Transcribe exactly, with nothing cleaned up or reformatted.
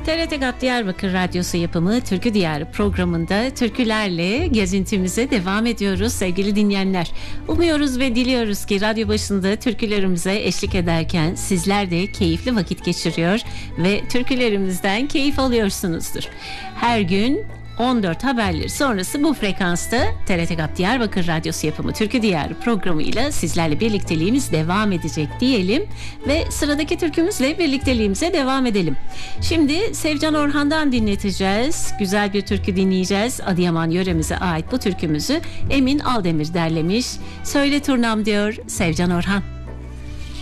T R T GAP Diyarbakır Radyosu yapımı Türkü Diyarı programında türkülerle gezintimize devam ediyoruz sevgili dinleyenler. Umuyoruz ve diliyoruz ki radyo başında türkülerimize eşlik ederken sizler de keyifli vakit geçiriyor ve türkülerimizden keyif alıyorsunuzdur. Her gün on dört haberleri sonrası bu frekansta T R T GAP Diyarbakır Radyosu yapımı Türkü Diyarı programıyla sizlerle birlikteliğimiz devam edecek diyelim ve sıradaki türkümüzle birlikteliğimize devam edelim. Şimdi Sevcan Orhan'dan dinleteceğiz. Güzel bir türkü dinleyeceğiz. Adıyaman yöremize ait bu türkümüzü Emin Aldemir derlemiş. Söyle turnam diyor Sevcan Orhan.